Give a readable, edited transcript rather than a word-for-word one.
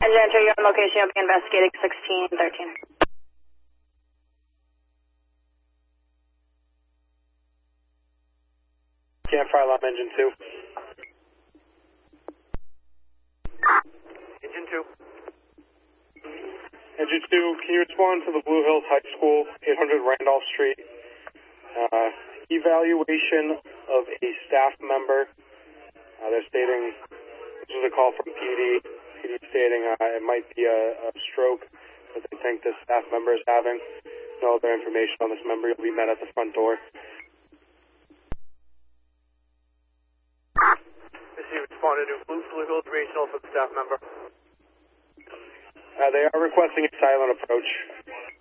Engine enter, you're on location, you'll be investigating 1613. Fire alarm, engine 2. Engine 2. Engine 2, can you respond to the Blue Hills High School, 800 Randolph Street? Evaluation of a staff member. They're stating, this is a call from PD stating it might be a stroke that they think this staff member is having. No other information on this member. You'll be met at the front door. This is responded to Blue Hills Regional for the staff member. They are requesting a silent approach.